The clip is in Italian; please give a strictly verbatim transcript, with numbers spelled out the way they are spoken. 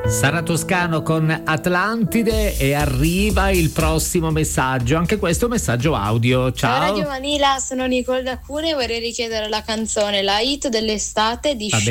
Sara Toscano con Atlantide e arriva il prossimo messaggio, anche questo è un messaggio audio. Ciao. Ciao Radio Manila, sono Nicole da Cuneo e vorrei richiedere la canzone La Hit dell'estate di